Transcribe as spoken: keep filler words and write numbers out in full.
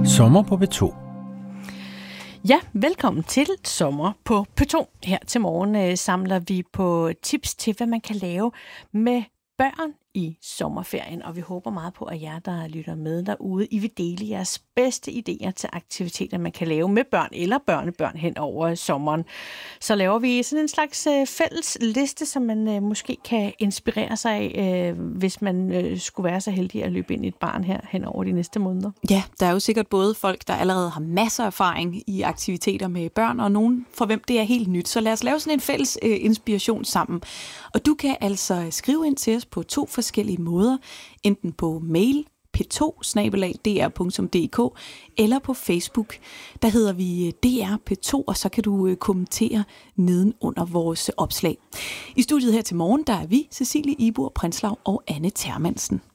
Sommer på P to. Ja, velkommen til Sommer på P to. Her til morgen øh, samler vi på tips til, hvad man kan lave med børn i sommerferien, og vi håber meget på, at jer, der lytter med derude, I vil dele jeres bedste idéer til aktiviteter, man kan lave med børn eller børnebørn hen over sommeren. Så laver vi sådan en slags øh, fælles liste, som man øh, måske kan inspirere sig af, øh, hvis man øh, skulle være så heldig at løbe ind i et barn her hen over de næste måneder. Ja, der er jo sikkert både folk, der allerede har masser af erfaring i aktiviteter med børn, og nogen for hvem det er helt nyt. Så lad os lave sådan en fælles øh, inspiration sammen. Og du kan altså skrive ind til os på to forskellige måder, enten på mail p to snabel-a d r punktum d k eller på Facebook. Der hedder vi D R P to, og så kan du kommentere neden under vores opslag. I studiet her til morgen, der er vi, Cecilie Ibur Prinslav og Anne Termansen.